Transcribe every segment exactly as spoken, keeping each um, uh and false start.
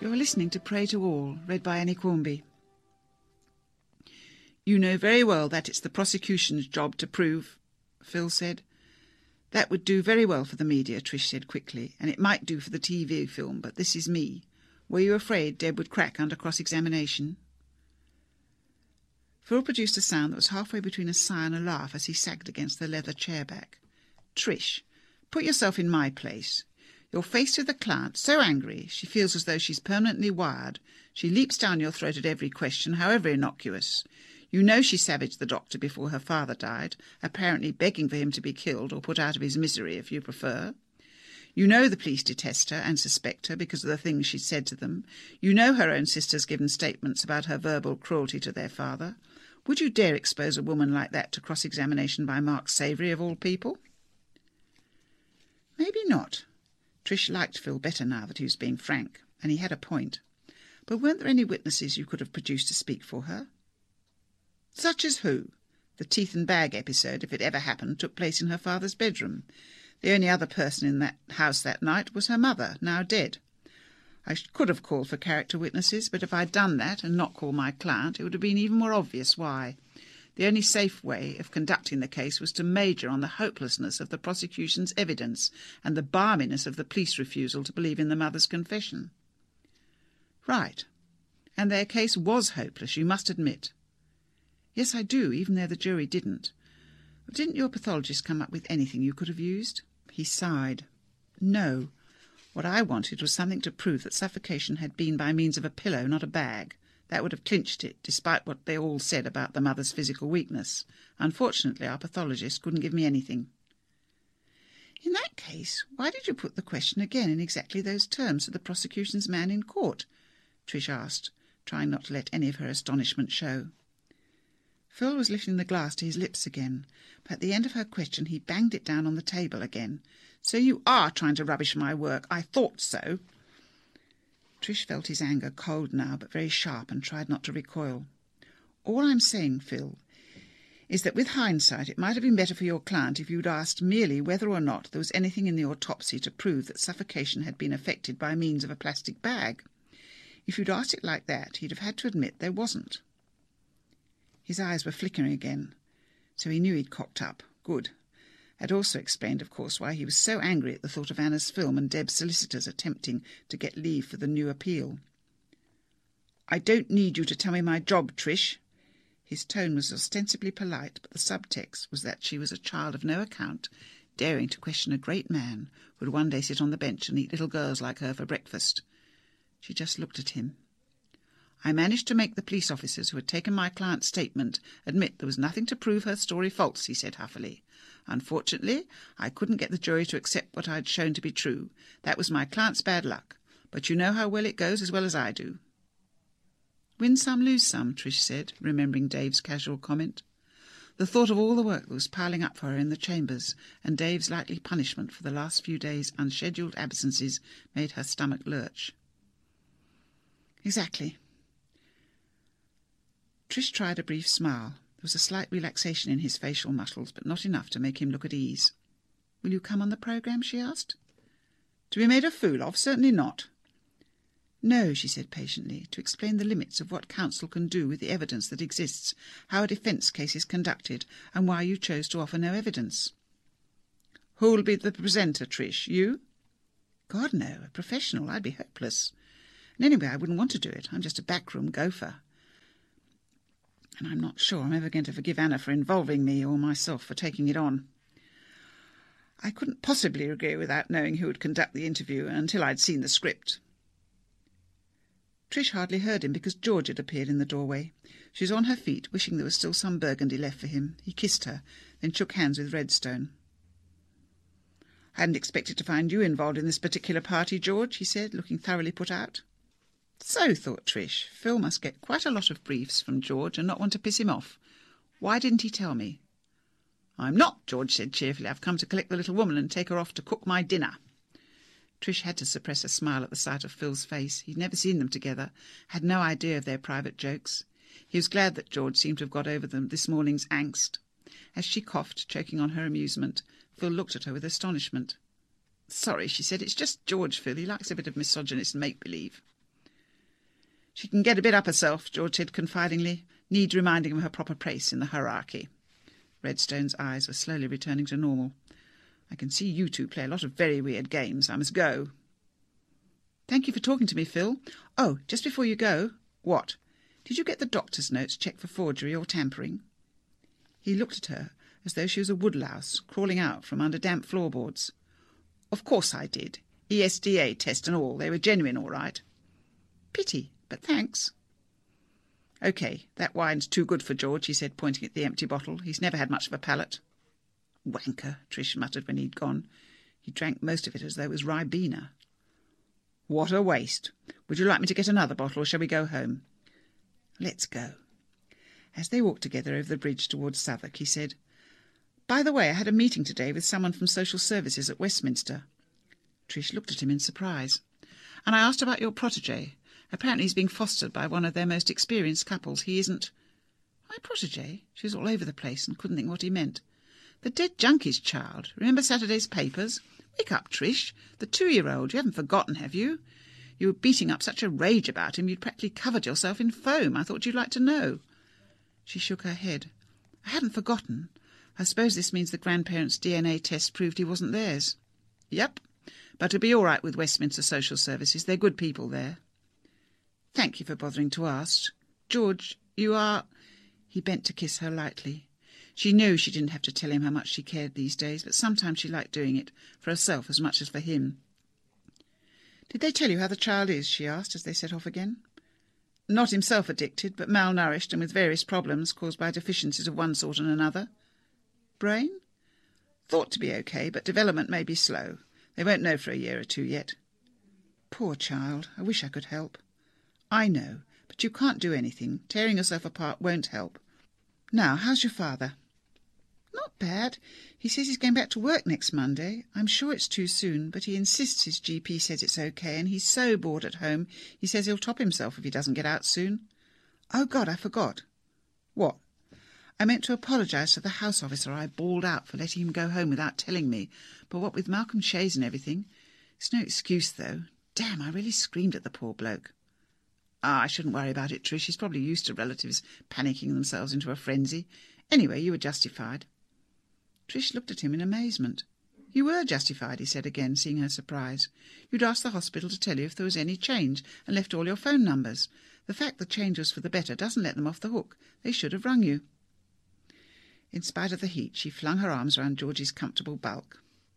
You're listening to Pray to All, read by Annie Quarmby. You know very well that it's the prosecution's job to prove, Phil said. That would do very well for the media, Trish said quickly, and it might do for the T V film, but this is me. Were you afraid Deb would crack under cross-examination? Phil produced a sound that was halfway between a sigh and a laugh as he sagged against the leather chair back. Trish, put yourself in my place. You're faced with a client so angry she feels as though she's permanently wired. She leaps down your throat at every question, however innocuous. You know she savaged the doctor before her father died, apparently begging for him to be killed or put out of his misery, if you prefer. You know the police detest her and suspect her because of the things she said to them. You know her own sister's given statements about her verbal cruelty to their father. Would you dare expose a woman like that to cross-examination by Mark Savoury, of all people? Maybe not. Trish liked Phil better now that he was being frank, and he had a point. But weren't there any witnesses you could have produced to speak for her? Such as who? The teeth and bag episode, if it ever happened, took place in her father's bedroom. The only other person in that house that night was her mother, now dead. I could have called for character witnesses, but if I'd done that and not called my client, it would have been even more obvious why. The only safe way of conducting the case was to major on the hopelessness of the prosecution's evidence and the balminess of the police refusal to believe in the mother's confession. Right. And their case was hopeless, you must admit. Yes, I do, even though the jury didn't. But didn't your pathologist come up with anything you could have used? He sighed. No. What I wanted was something to prove that suffocation had been by means of a pillow, not a bag. That would have clinched it, despite what they all said about the mother's physical weakness. Unfortunately, our pathologist couldn't give me anything. In that case, why did you put the question again in exactly those terms to the prosecution's man in court? Trish asked, trying not to let any of her astonishment show. Phil was lifting the glass to his lips again, but at the end of her question he banged it down on the table again. So you are trying to rubbish my work. I thought so. Trish felt his anger cold now, but very sharp, and tried not to recoil. All I'm saying, Phil, is that with hindsight it might have been better for your client if you'd asked merely whether or not there was anything in the autopsy to prove that suffocation had been effected by means of a plastic bag. If you'd asked it like that, he'd have had to admit there wasn't. His eyes were flickering again, so he knew he'd cocked up. Good. That also explained, of course, why he was so angry at the thought of Anna's film and Deb's solicitors attempting to get leave for the new appeal. I don't need you to tell me my job, Trish. His tone was ostensibly polite, but the subtext was that she was a child of no account, daring to question a great man who would one day sit on the bench and eat little girls like her for breakfast. She just looked at him. I managed to make the police officers who had taken my client's statement admit there was nothing to prove her story false, he said huffily. Unfortunately, I couldn't get the jury to accept what I had shown to be true. That was my client's bad luck. But you know how well it goes as well as I do. Win some, lose some, Trish said, remembering Dave's casual comment. The thought of all the work that was piling up for her in the chambers and Dave's likely punishment for the last few days' unscheduled absences made her stomach lurch. Exactly. Trish tried a brief smile. There was a slight relaxation in his facial muscles, but not enough to make him look at ease. Will you come on the programme, she asked. To be made a fool of? Certainly not. No, she said patiently, to explain the limits of what counsel can do with the evidence that exists, how a defence case is conducted, and why you chose to offer no evidence. Who'll be the presenter, Trish? You? God, no. A professional. I'd be hopeless. And anyway, I wouldn't want to do it. I'm just a backroom gopher. And I'm not sure I'm ever going to forgive Anna for involving me or myself for taking it on. I couldn't possibly agree without knowing who would conduct the interview until I'd seen the script. Trish hardly heard him because George had appeared in the doorway. She was on her feet, wishing there was still some burgundy left for him. He kissed her, then shook hands with Redstone. I hadn't expected to find you involved in this particular party, George, he said, looking thoroughly put out. So, thought Trish, Phil must get quite a lot of briefs from George and not want to piss him off. Why didn't he tell me? I'm not, George said cheerfully. I've come to collect the little woman and take her off to cook my dinner. Trish had to suppress a smile at the sight of Phil's face. He'd never seen them together, had no idea of their private jokes. He was glad that George seemed to have got over them this morning's angst. As she coughed, choking on her amusement, Phil looked at her with astonishment. Sorry, she said, it's just George, Phil. He likes a bit of misogynist make-believe. She can get a bit up herself, George said confidingly. Needs reminding of her proper place in the hierarchy. Redstone's eyes were slowly returning to normal. I can see you two play a lot of very weird games. I must go. Thank you for talking to me, Phil. Oh, just before you go. What? Did you get the doctor's notes checked for forgery or tampering? He looked at her as though she was a woodlouse crawling out from under damp floorboards. Of course I did. E S D A test and all. They were genuine, all right. Pity, but thanks. OK, that wine's too good for George, he said, pointing at the empty bottle. He's never had much of a palate. Wanker, Trish muttered when he'd gone. He drank most of it as though it was Ribena. What a waste. Would you like me to get another bottle, or shall we go home? Let's go. As they walked together over the bridge towards Southwark, he said, By the way, I had a meeting today with someone from Social Services at Westminster. Trish looked at him in surprise. And I asked about your protégé. Apparently he's being fostered by one of their most experienced couples. He isn't... My protégé? She was all over the place and couldn't think what he meant. The dead junkie's child. Remember Saturday's papers? Wake up, Trish. The two-year-old. You haven't forgotten, have you? You were beating up such a rage about him you'd practically covered yourself in foam. I thought you'd like to know. She shook her head. I hadn't forgotten. I suppose this means the grandparents' D N A test proved he wasn't theirs. Yep. But it'll be all right with Westminster Social Services. They're good people there. Thank you for bothering to ask. George, you are... He bent to kiss her lightly. She knew she didn't have to tell him how much she cared these days, but sometimes she liked doing it, for herself as much as for him. Did they tell you how the child is? She asked as they set off again. Not himself addicted, but malnourished and with various problems caused by deficiencies of one sort and another. Brain? Thought to be okay, but development may be slow. They won't know for a year or two yet. Poor child. I wish I could help. I know, but you can't do anything. Tearing yourself apart won't help. Now, how's your father? Not bad. He says he's going back to work next Monday. I'm sure it's too soon, but he insists his G P says it's okay, and he's so bored at home he says he'll top himself if he doesn't get out soon. Oh, God, I forgot. What? I meant to apologise to the house officer I bawled out for letting him go home without telling me, but what with Malcolm Shays and everything... It's no excuse, though. Damn, I really screamed at the poor bloke. Ah, I shouldn't worry about it, Trish. He's probably used to relatives panicking themselves into a frenzy. Anyway, you were justified. Trish looked at him in amazement. You were justified, he said again, seeing her surprise. You'd asked the hospital to tell you if there was any change and left all your phone numbers. The fact the change was for the better doesn't let them off the hook. They should have rung you. In spite of the heat, she flung her arms round Georgie's comfortable bulk.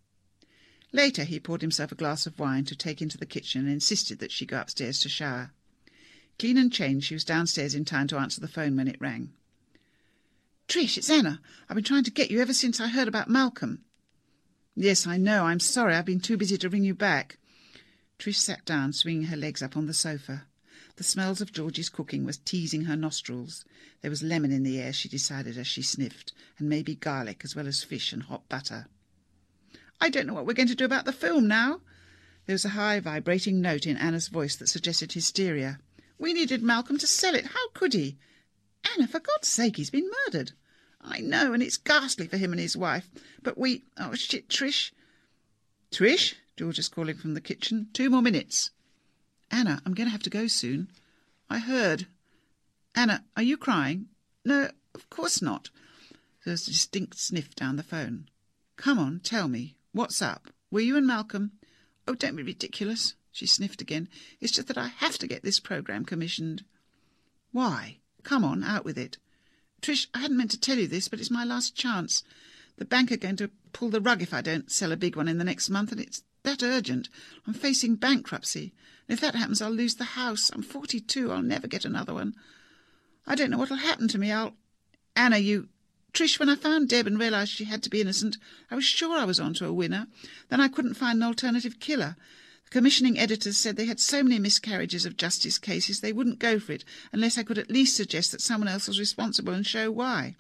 Later he poured himself a glass of wine to take into the kitchen and insisted that she go upstairs to shower. Clean and changed, she was downstairs in time to answer the phone when it rang. Trish, it's Anna. I've been trying to get you ever since I heard about Malcolm. Yes, I know. I'm sorry. I've been too busy to ring you back. Trish sat down, swinging her legs up on the sofa. The smells of Georgie's cooking was teasing her nostrils. There was lemon in the air, she decided as she sniffed, and maybe garlic as well as fish and hot butter. I don't know what we're going to do about the film now. There was a high, vibrating note in Anna's voice that suggested hysteria. We needed Malcolm to sell it. How could he? Anna, for God's sake, he's been murdered. I know, and it's ghastly for him and his wife. But we... Oh, shit, Trish. Trish? George is calling from the kitchen. Two more minutes. Anna, I'm going to have to go soon. I heard. Anna, are you crying? No, of course not. There was a distinct sniff down the phone. Come on, tell me. What's up? Were you and Malcolm... Oh, don't be ridiculous. She sniffed again. It's just that I have to get this programme commissioned. Why? Come on, out with it. Trish, I hadn't meant to tell you this, but it's my last chance. The bank are going to pull the rug if I don't sell a big one in the next month, and it's that urgent. I'm facing bankruptcy. And if that happens, I'll lose the house. I'm forty-two. I'll never get another one. I don't know what'll happen to me. I'll... Anna, you... Trish, when I found Deb and realised she had to be innocent, I was sure I was on to a winner. Then I couldn't find an alternative killer. The commissioning editors said they had so many miscarriages of justice cases they wouldn't go for it unless I could at least suggest that someone else was responsible and show why.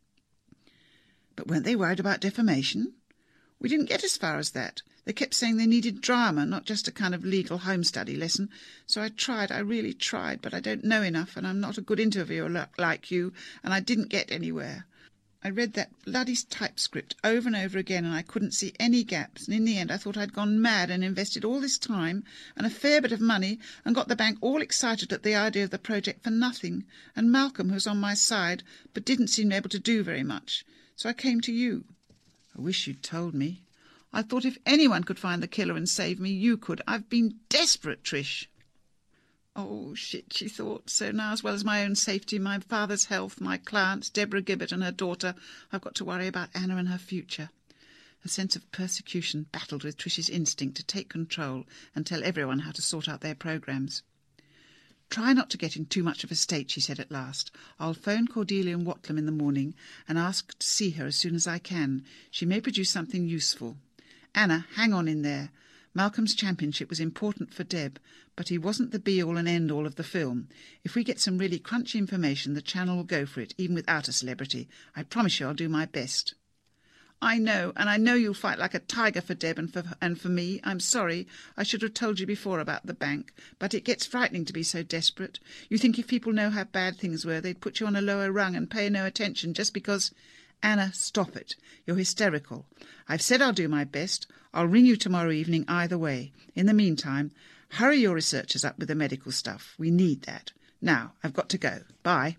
But weren't they worried about defamation? We didn't get as far as that. They kept saying they needed drama, not just a kind of legal home study lesson. So I tried, I really tried, but I don't know enough, and I'm not a good interviewer like you, and I didn't get anywhere. I read that bloody typescript over and over again, and I couldn't see any gaps, and in the end I thought I'd gone mad and invested all this time and a fair bit of money and got the bank all excited at the idea of the project for nothing, and Malcolm, who was on my side but didn't seem able to do very much. So I came to you. I wish you'd told me. I thought if anyone could find the killer and save me, you could. I've been desperate, Trish." Oh, shit, she thought. So now, as well as my own safety, my father's health, my clients, Deborah Gibbet and her daughter, I've got to worry about Anna and her future. A sense of persecution battled with Trish's instinct to take control and tell everyone how to sort out their programmes. "Try not to get in too much of a state," she said at last. "I'll phone Cordelia and Watlam in the morning and ask to see her as soon as I can. She may produce something useful. Anna, hang on in there. Malcolm's championship was important for Deb, but he wasn't the be-all and end-all of the film. If we get some really crunchy information, the channel will go for it, even without a celebrity. I promise you I'll do my best." "I know, and I know you'll fight like a tiger for Deb and for, and for me. I'm sorry. I should have told you before about the bank, but it gets frightening to be so desperate. You think if people know how bad things were, they'd put you on a lower rung and pay no attention just because—" "Anna, stop it. You're hysterical. I've said I'll do my best. I'll ring you tomorrow evening either way. In the meantime, hurry your researchers up with the medical stuff. We need that. Now, I've got to go. Bye."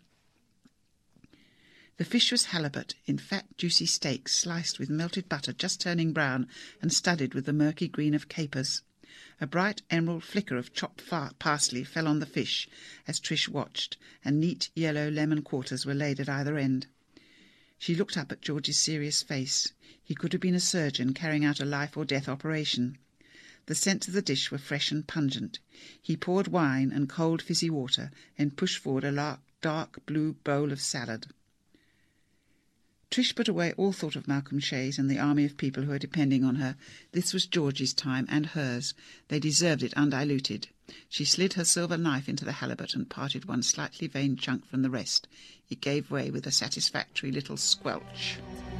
The fish was halibut in fat, juicy steaks, sliced with melted butter just turning brown and studded with the murky green of capers. A bright emerald flicker of chopped parsley fell on the fish as Trish watched, and neat yellow lemon quarters were laid at either end. She looked up at George's serious face. He could have been a surgeon carrying out a life-or-death operation. The scents of the dish were fresh and pungent. He poured wine and cold fizzy water and pushed forward a dark blue bowl of salad. Trish put away all thought of Malcolm Shays and the army of people who were depending on her. This was George's time and hers. They deserved it undiluted. She slid her silver knife into the halibut and parted one slightly veined chunk from the rest. It gave way with a satisfactory little squelch.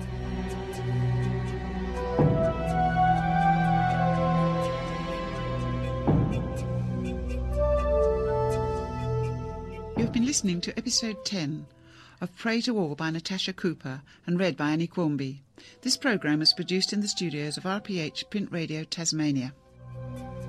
You've been listening to episode ten of Pray to All by Natasha Cooper and read by Annie Quornby. This programme was produced in the studios of R P H Print Radio Tasmania.